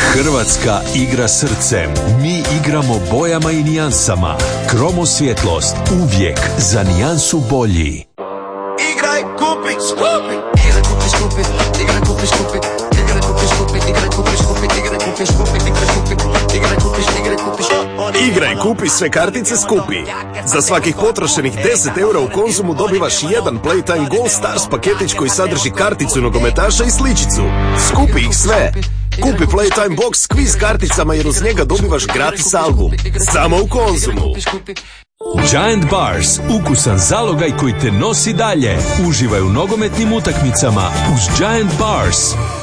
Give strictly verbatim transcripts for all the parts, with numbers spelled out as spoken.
Hrvatska igra srcem. Mi igramo bojama i nijansama. Kromosvjetlost uvijek za nijansu bolji. Igraj, kupi, skupi. Igraj, kupi, skupi. Igraj, kupi, skupi. Igraj, kupi, skupi. Igraj, kupi, skupi. Igraj, kupi, skupi. Igraj, kupi, igraj, kupi, igraj, kupi. Igraj, kupi, sve kartice skupi. Za svakih potrošenih deset eura u Konzumu dobivaš jedan Playtime Gold Stars paketić koji sadrži karticu nogometaša i sličicu. Skupi ih sve. Kupi Playtime Box s kviz karticama jer uz njega dobivaš gratis album. Samo u Konzumu. Giant Bars, ukusan zalogaj koji te nosi dalje. Uživaj u nogometnim utakmicama uz Giant Bars.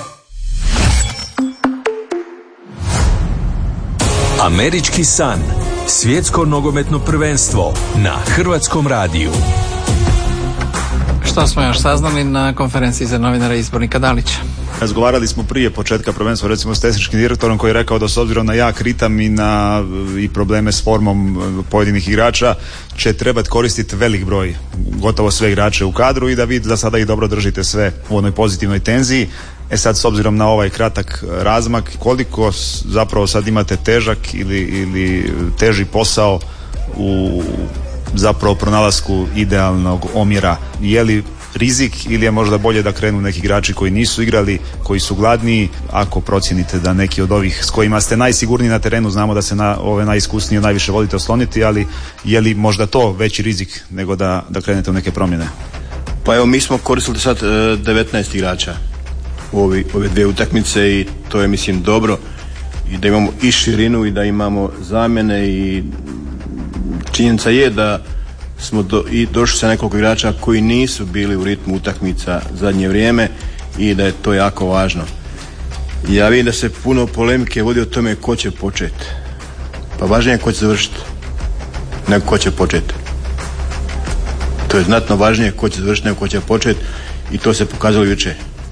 Američki san. Svjetsko nogometno prvenstvo na Hrvatskom radiju. Što smo još saznali na konferenciji za novinara izbornika Dalića? Razgovarali smo prije početka prvenstva recimo s tehničkim direktorom koji je rekao da s obzirom na jak ritam i na i probleme s formom pojedinih igrača će trebati koristiti velik broj, gotovo sve igrače u kadru i da vi za sada ih dobro držite sve u onoj pozitivnoj tenziji. E sad s obzirom na ovaj kratak razmak, koliko zapravo sad imate težak ili, ili teži posao u zapravo pronalasku idealnog omjera? Je li rizik ili je možda bolje da krenu neki igrači koji nisu igrali, koji su gladniji, ako procijenite da neki od ovih s kojima ste najsigurniji na terenu, znamo da se na ove najiskusnije najviše volite osloniti, ali je li možda to veći rizik nego da, da krenete u neke promjene? Pa evo, mi smo koristili sad devetnaest igrača u ovi, ove dvije utakmice i to je mislim dobro i da imamo i širinu i da imamo zamjene i činjenica je da smo do, i došli sa nekoliko igrača koji nisu bili u ritmu utakmica zadnje vrijeme i da je to jako važno. Ja vidim da se puno polemike vodi o tome ko će početi. Pa važnije je ko će završiti nego ko će početi. To je znatno važnije ko će završiti nego ko će početi i to se pokazalo jučer.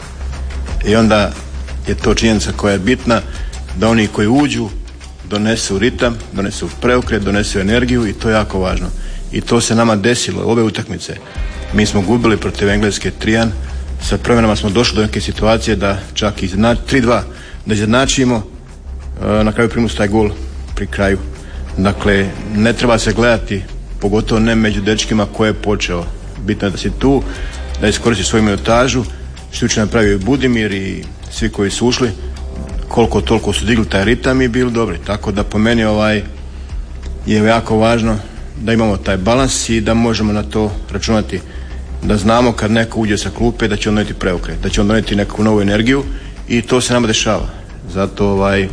I onda je to činjenica koja je bitna, da oni koji uđu donesu ritam, donesu preokret, donesu energiju i to je jako važno. I to se nama desilo, ove utakmice. Mi smo gubili protiv Engleske tri jedan, sa promjenama smo došli do neke situacije da čak i tri dva, da izjednačimo, na kraju primus taj gol pri kraju. Dakle, ne treba se gledati, pogotovo ne među dečkima ko je počeo. Bitno je da si tu, da iskoristi svoju minutažu, što je napravio i Budimir i svi koji su ušli, koliko toliko su digli taj ritam i bili dobri. Tako da po meni ovaj je jako važno da imamo taj balans i da možemo na to računati, da znamo kad neko uđe sa klupe da će on donijeti preokret, da će on donijeti neku novu energiju i to se nama dešava. Zato ovaj,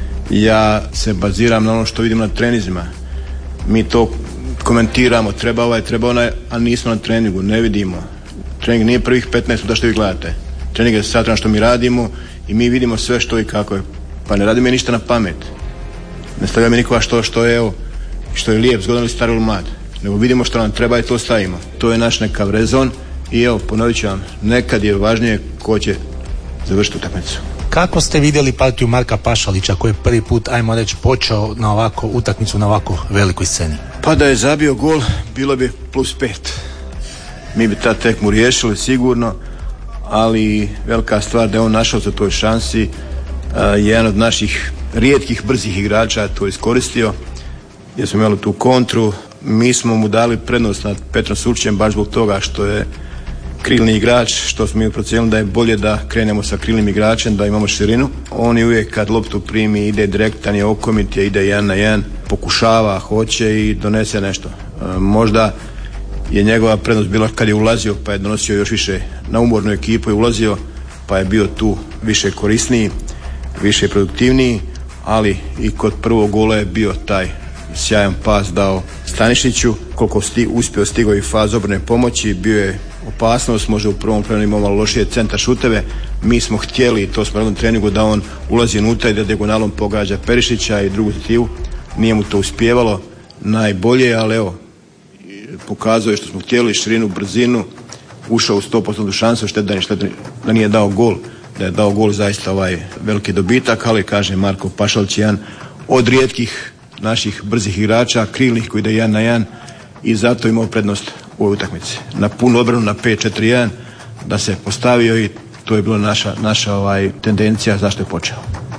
ja se baziram na ono što vidimo na treninzima. Mi to komentiramo, treba ovaj, treba onaj, a nismo na treningu, ne vidimo. Trening nije prvih petnaest minuta što vi gledate. Trening je sat što mi radimo i mi vidimo sve što i kako je. Pa ne radimo ništa na pamet. Ne stavljamo nikoga što, što je evo, što je lijep, zgodan ili star ili mlad, nego vidimo što nam treba i to stavimo. To je naš nekav rezon i evo, ponovit ću vam, nekad je važnije ko će završiti utakmicu. Kako ste vidjeli partiju Marka Pašalića koji je prvi put, ajmo reći, počeo na ovako utakmicu na ovako velikoj sceni? Pa da je zabio gol, bilo bi plus pet. Mi bi ta tekmu riješili sigurno, ali velika stvar da je on našao za toj šansi. Jedan od naših rijetkih brzih igrača to iskoristio, jer smo imali tu kontru. Mi smo mu dali prednost nad Petrom Surčićem baš zbog toga što je krilni igrač, što smo mi procijenili da je bolje da krenemo sa krilnim igračem, da imamo širinu. On je uvijek kad loptu primi ide direktan, je okomit, je ide jedan na jedan, pokušava, hoće i donese nešto. E, možda je njegova prednost bila kad je ulazio, pa je donosio još više na umornu ekipu, je ulazio, pa je bio tu više korisniji, više produktivniji, ali i kod prvog gola je bio taj sjajan pas dao Stanišiću, koliko sti, uspio stigao i faz obrane pomoći, bio je opasnost, možda u prvom planu imao malo lošije centar šuteve. Mi smo htjeli, to smo radili na treningu, da on ulazi unutra i da dijagonalom pogađa Perišića i drugu tetivu. Nije mu to uspjevalo najbolje, ali evo, pokazuje je što smo htjeli, širinu, brzinu, ušao u sto posto šansu, šteta da nije dao gol, da je dao gol zaista ovaj veliki dobitak, ali kaže Marko Pašalić jedan od rijetkih naših brzih igrača, krilnih koji ide jedan na jedan i zato imao prednost u ovoj utakmici. Na punu obranu, na pet četiri jedan, da se postavio i to je bila naša, naša ovaj, tendencija zašto je počeo.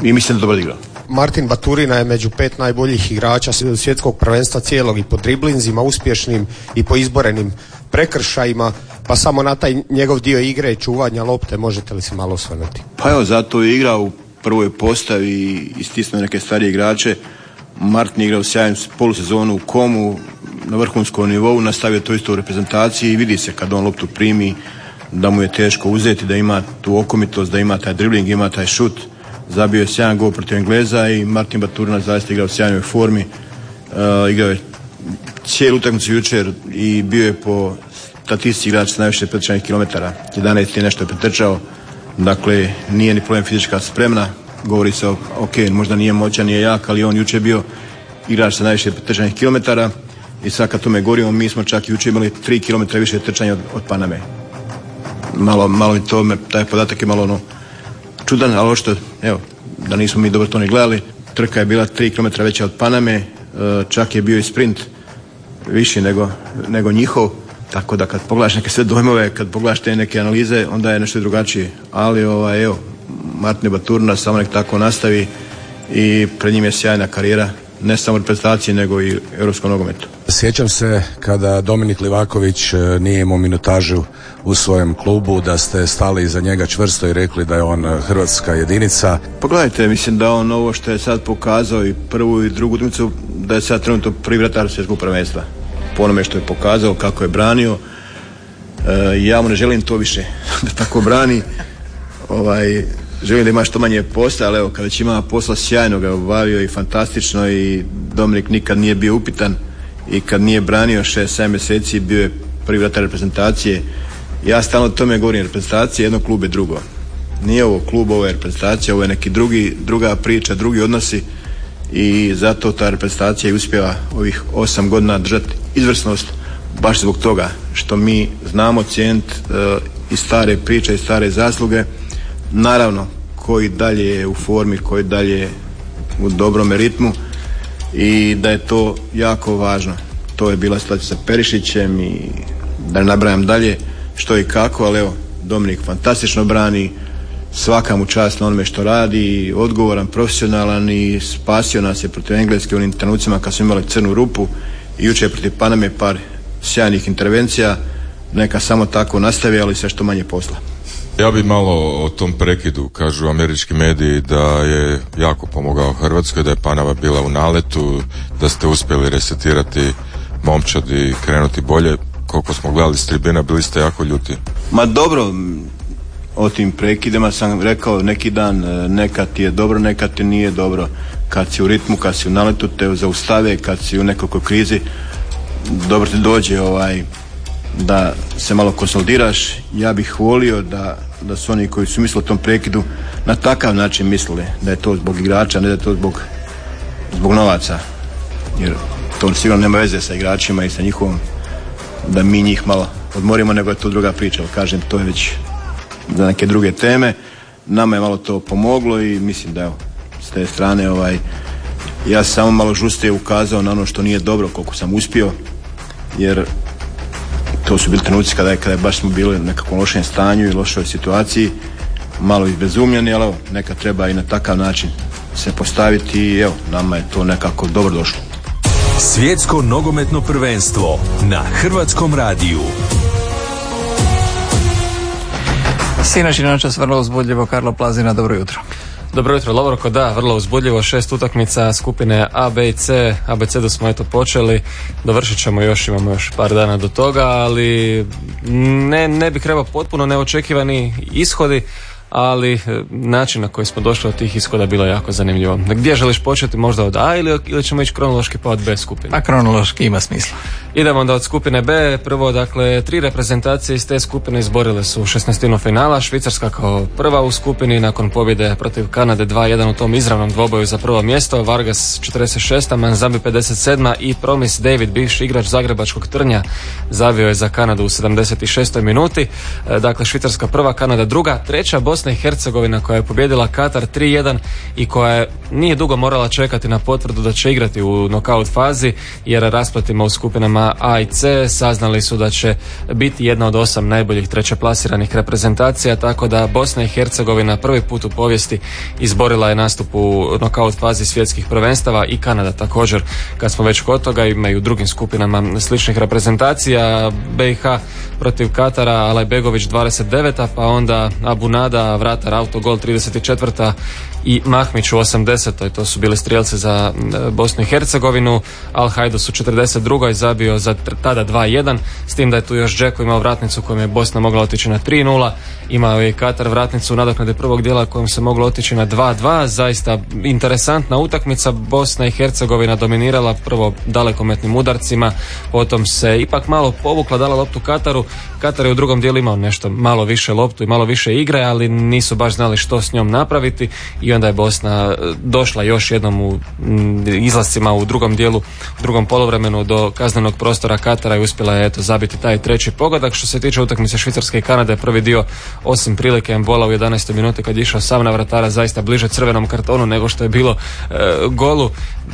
i mislim da dobro igrao. Martin Baturina je među pet najboljih igrača svjetskog prvenstva cijelog i po driblinzima uspješnim i po izborenim prekršajima, pa samo na taj njegov dio igre i čuvanja lopte možete li se malo osvrnuti? Pa evo, zato je igrao u prvoj postavi i istisnuo neke starije igrače. Martin je igrao sjajnu polusezonu u Komu, na vrhunskom nivou, nastavio to isto u reprezentaciji i vidi se kad on loptu primi da mu je teško uzeti, da ima tu okomitost, da ima taj dribling, ima taj šut. Zabio je sjajan gol protiv Engleza i Martin Baturina zaista igrao u sjajnoj formi. Uh, igrao je cijelu utakmicu jučer i bio je po statistici igrač sa najviše pretrčanih kilometara. jedanaest je nešto je pretrčao, dakle nije ni problem fizička spremna. Govori se, ok, možda nije moćan, nije jak, ali on jučer bio igrač sa najviše pretrčanih kilometara i sad kad tome govorimo, mi smo čak jučer imali tri kilometra više trčanja od, od Paname. Malo, malo mi to, me, taj podatak je malo ono čudan, ali što, evo, da nismo mi dobro to ni gledali, trka je bila tri kilometra veća od Paname, čak je bio i sprint viši nego, nego njihov, tako da kad pogledaš neke sve dojmove, kad pogledaš te neke analize, onda je nešto drugačije, ali ovaj, evo, Martin Baturina samo nek tako nastavi i pred njim je sjajna karijera, ne samo reprezentacije nego i europskom nogometu. Sjećam se kada Dominik Livaković nije imao minutažu u svojem klubu, da ste stali iza njega čvrsto i rekli da je on hrvatska jedinica. Pogledajte, mislim da on ovo što je sad pokazao i prvu i drugu utakmicu, da je sad trenutno prvi vratar svjetskog prvenstva. Po onome što je pokazao, kako je branio, e, ja mu ne želim to više da tako brani. Ovaj, želim da ima što manje posla, ali evo, kada će ima posla, sjajno ga obavio i fantastično i Dominik nikad nije bio upitan i kad nije branio šest sedam mjeseci bio je prvi vratar reprezentacije. Ja stalno o tome govorim, reprezentacija jedno, klub je drugo. Nije ovo klub, ovo je reprezentacija, ovo je neki drugi, druga priča, drugi odnosi i zato ta reprezentacija je uspjela ovih osam godina držati izvrsnost baš zbog toga što mi znamo cijeniti uh, i stare priče i stare zasluge. Naravno, koji dalje je u formi, koji dalje je u dobrome ritmu i da je to jako važno. To je bila situacija sa Perišićem i da ne nabrajam dalje što i kako, ali evo, Dominik fantastično brani, svaka mu čast na onome što radi, odgovoran, profesionalan i spasio nas je protiv Engleske u onim trenucima kad smo imali crnu rupu i jučer protiv Paname par sjajnih intervencija. Neka samo tako nastavi, ali sve što manje posla. Ja bi malo o tom prekidu, kažu američki mediji da je jako pomogao Hrvatskoj, da je Panama bila u naletu, da ste uspjeli resetirati momčad i krenuti bolje. Koliko smo gledali s tribina, bili ste jako ljuti. Ma dobro, o tim prekidima sam rekao neki dan, nekad ti je dobro, nekad ti nije dobro. Kad si u ritmu, kad si u naletu, te zaustave, kad si u nekakvoj krizi, dobro ti dođe ovaj, da se malo konsolidiraš. Ja bih volio da, da su oni koji su mislili o tom prekidu na takav način mislili da je to zbog igrača, ne da je to zbog, zbog novaca. Jer to sigurno nema veze sa igračima i sa njihovom da mi njih malo odmorimo, nego je to druga priča, ali kažem, to je već za neke druge teme. Nama je malo to pomoglo i mislim da evo, s te strane ovaj, ja sam samo malo žustije ukazao na ono što nije dobro, koliko sam uspio, jer to su bili trenuci kada je, kada je baš smo bili u nekakvom lošem stanju i lošoj situaciji, malo izbezumljeni, ali evo, neka treba i na takav način se postaviti i evo, nama je to nekako dobro došlo. Svjetsko nogometno prvenstvo na Hrvatskom radiju. Sinoć i noćas vrlo uzbudljivo. Karlo Plazina, dobro jutro. Dobro jutro, Lovorko, da, vrlo uzbudljivo, šest utakmica skupine A, B i C. A, B, C da smo eto počeli, dovršit ćemo još, imamo još par dana do toga, ali ne, ne bih rekao potpuno neočekivani ishodi, ali način na koji smo došli od tih ishoda bilo jako zanimljivo. Gdje želiš početi, možda od A ili, ili ćemo ići kronološki pa od B skupine? A kronološki ima smisla. Idemo onda od skupine B. Prvo, dakle, tri reprezentacije iz te skupine izborile su šesnaestinu finala. Švicarska kao prva u skupini nakon pobjede protiv Kanade dva jedan u tom izravnom dvoboju za prvo mjesto. Vargas četrdeset šesta, Manzambi pedeset sedma i Promis David, bivši igrač zagrebačkog Trnja, zavio je za Kanadu u sedamdeset šestoj minuti. Dakle, Švicarska prva, Kanada druga. Treća, Bosna i Hercegovina koja je pobijedila Katar tri jedan i koja je nije dugo morala čekati na potvrdu da će igrati u nokaut fazi, jer rasplatima u skupinama A i C saznali su da će biti jedna od osam najboljih trećeplasiranih reprezentacija, tako da Bosna i Hercegovina prvi put u povijesti izborila je nastup u nokaut fazi svjetskih prvenstava, i Kanada također, kad smo već kod toga, imaju u drugim skupinama sličnih reprezentacija. B i H protiv Katara, Alajbegović dvadeset deveta, pa onda Abunada, vratar, autogol trideset četvrta i Mahmić u osamdesetoj. To su bili strijelci za Bosnu i Hercegovinu. Al Hajdus u četrdeset drugoj zabio za tada dva jedan, s tim da je tu još Džeko imao vratnicu kojom je Bosna mogla otići na tri nula. Imao je i Katar vratnicu u nadoknade prvog dijela kojom se moglo otići na dva dva. Zaista interesantna utakmica. Bosna i Hercegovina dominirala prvo dalekometnim udarcima, potom se ipak malo povukla, dala loptu Kataru. Katar je u drugom dijelu imao nešto malo više loptu i malo više igre, ali nisu baš znali što s njom napraviti, i onda je Bosna došla još jednom u izlascima u drugom dijelu, u drugom poluvremenu do kaznenog prostora Katara i uspjela je eto zabiti taj treći pogodak. Što se tiče utakmice Švicarske i Kanade, prvi dio osim prilike embola u jedanaestoj minuti kad je išao sam na vratara zaista bliže crvenom kartonu nego što je bilo e, golu,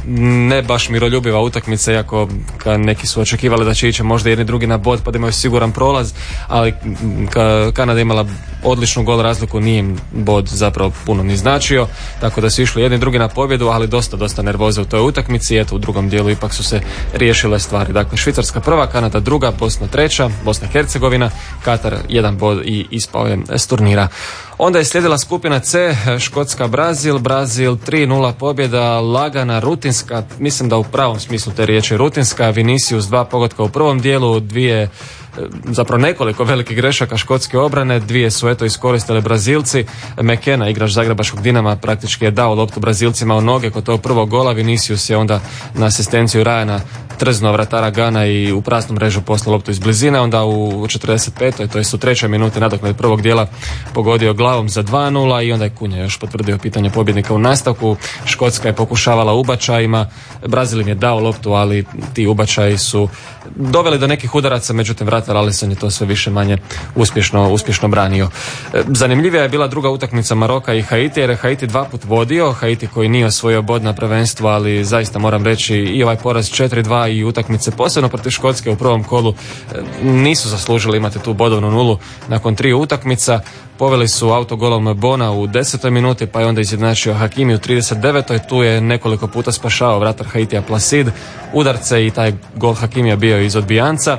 ne baš miroljubiva utakmica, iako neki su očekivali da će ići možda jedni drugi na bod pa da imaju siguran prolaz, ali ka, Kanada imala odličnu gol razliku, nije im bod zapravo puno ni značio, tako da su išli jedni drugi na pobjedu, ali dosta, dosta nervoze u toj utakmici. Eto, u drugom dijelu ipak su se riješile stvari. Dakle, Švicarska prva, Kanada druga, Bosna treća, Bosna i Hercegovina, Katar jedan bod i ispao je s turnira. Onda je slijedila skupina C, Škotska, Brazil, Brazil tri nula pobjeda, lagana, rutinska, mislim da u pravom smislu te riječi rutinska, Vinicius dva pogotka u prvom dijelu, dvije, zapravo nekoliko velikih grešaka škotske obrane, dvije su eto iskoristili Brazilci. McKenna, igrač Zagrebačkog Dinama, praktički je dao loptu Brazilcima u noge kod tog prvog gola. Vinicius je onda na asistenciju Ryana trznuo vratara Gana i u praznu mrežu poslao loptu iz blizine. Onda u četrdeset petoj, to jest u trećoj minuti nadoknade prvog dijela, pogodio glavom za dva nula i onda je Kunja još potvrdio pitanje pobjednika u nastavku. Škotska je pokušavala ubačajima, Brazil im je dao loptu, ali ti ubačaji su doveli do nekih udaraca, međutim vratar Alisson je to sve više manje uspješno, uspješno branio. Zanimljivija je bila druga utakmica Maroka i Haiti, jer je Haiti dva put vodio, Haiti koji nije osvojio bod na prvenstvu, ali zaista moram reći i ovaj poraz četiri dva i utakmice posebno protiv Škotske u prvom kolu nisu zaslužili imati tu bodovnu nulu nakon tri utakmica. Poveli su autogolom Bona u desetoj minuti, pa je onda izjednačio Hakimi u trideset devetoj. Tu je nekoliko puta spašao vratar Haitija Placid udarce i taj gol Hakimija bio iz odbijanca.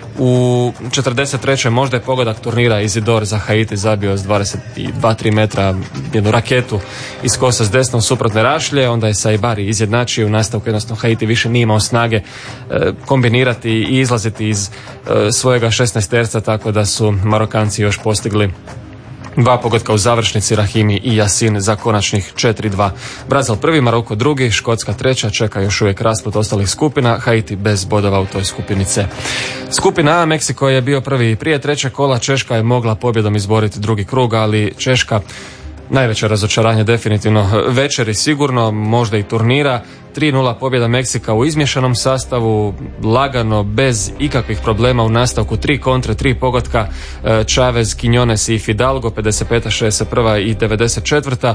U četrdeset trećoj možda je pogodak turnira, Izidor za Haiti zabio s dvadeset dva tri metra jednu raketu iz kosa s desnom suprotne rašlje, onda je Saibari izjednačio u nastavku, jednostavno Haiti više nije imao snage e, kombinirati i izlaziti iz e, svojega šesnaesterca, tako da su Marokanci još postigli dva pogotka u završnici, Rahimi i Yasin za konačnih četiri dva. Brazil prvi, Maroko drugi, Škotska treća, čeka još uvijek rasplet ostalih skupina, Haiti bez bodova u toj skupini C. Skupina A, Meksiko je bio prvi prije trećeg kola, Češka je mogla pobjedom izboriti drugi krug, ali Češka najveće razočaranje definitivno večeri sigurno, možda i turnira. tri nula pobjeda Meksika u izmiješanom sastavu, lagano, bez ikakvih problema u nastavku, tri kontre, tri pogotka, Chavez, Quiñones i Fidalgo, pedeset peta, šezdeset prva i devedeset četvrta.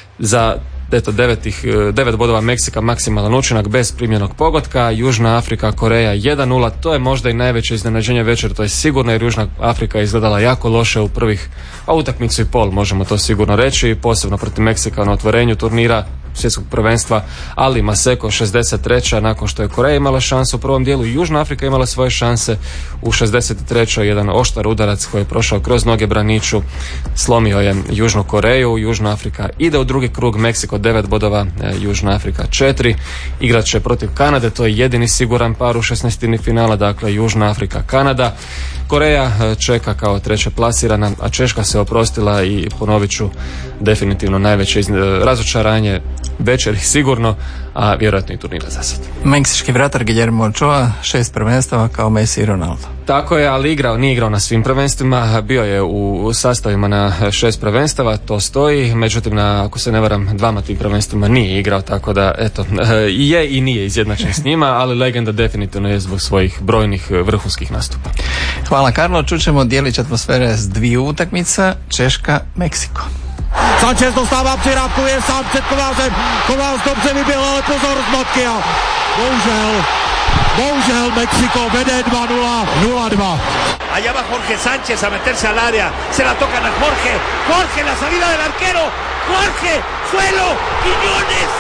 Za eto devetih, devet bodova Meksika, maksimalan učinak bez primljenog pogotka. Južna Afrika, Koreja jedan nula, to je možda i najveće iznenađenje večer, to je sigurno, jer Južna Afrika je izgledala jako loše u prvih, a utakmicu i pol, možemo to sigurno reći, posebno protiv Meksika na otvorenju turnira svjetskog prvenstva, ali Maseko šezdeset treća, nakon što je Koreja imala šansu u prvom dijelu, Južna Afrika imala svoje šanse u šezdeset trećoj jedan oštar udarac koji je prošao kroz noge braniču, slomio je Južnu Koreju. Južna Afrika ide u drugi krug, Meksiko devet bodova, Južna Afrika četiri. Igrat će protiv Kanade, to je jedini siguran par u šesnaestini finala, dakle Južna Afrika, Kanada. Koreja čeka kao treća plasirana, a Češka se oprostila i ponovit ću, definitivno najveće razočaranje večeri sigurno, a vjerojatno i turnira za sad. Meksički vratar Guillermo Ochoa, šest prvenstava kao Messi i Ronaldo. Tako je, ali igrao, nije igrao na svim prvenstvima, bio je u sastavima na šest prvenstava, to stoji, međutim na, ako se ne varam, dvama tih prvenstvima nije igrao, tako da eto, je i nije izjednačen s njima, ali legenda definitivno je zbog svojih brojnih vrhunskih nastupa. Hvala Karlo, čućemo dijelić atmosfere s dviju utakmica, Češka, Meksiko. Sanchez dostává přihrávku, je sám před Kovářem. Kovář dobře vyběl, ale pozor z motky a bohužel, bohužel Mexiko vede dva nula, nula dva. Allá va Jorge Sánchez a meterse al área, se la tocan a Jorge, Jorge la salida del arquero, Jorge, suelo, Quiñones,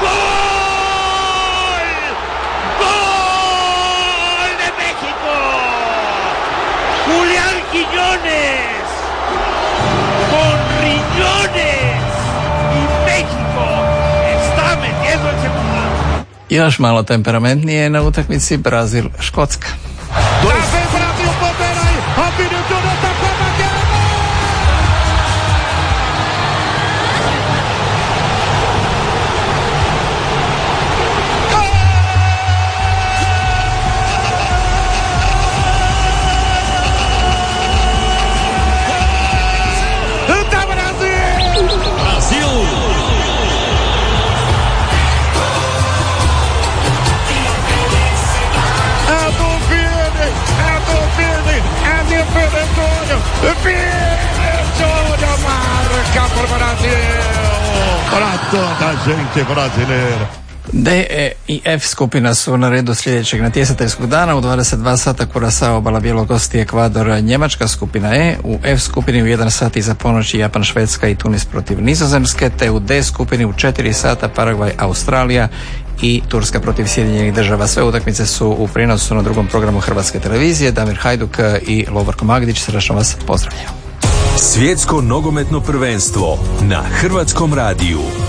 ¡gol! ¡Gol de México! Julián Quiñones, con riñones, y México está metiendo el segundo. Još malo temperamentnije na utakmici Brazil-Škotska. D, E i F skupina su na redu sljedećeg natjecateljskog dana. U dvadeset dva sata Kurasao, obala Bjelokosti, Ekvador, Njemačka. Skupina E. U F skupini u jedan sat iza ponoći Japan, Švedska i Tunis protiv Nizozemske, te u D skupini u četiri sata Paragvaj, Australija i Turska protiv Sjedinjenih Država. Sve utakmice su u prijenosu na drugom programu Hrvatske televizije. Damir Hajduk i Lovorko Magdić srdačno vas pozdravljaju. Svjetsko nogometno prvenstvo na Hrvatskom radiju.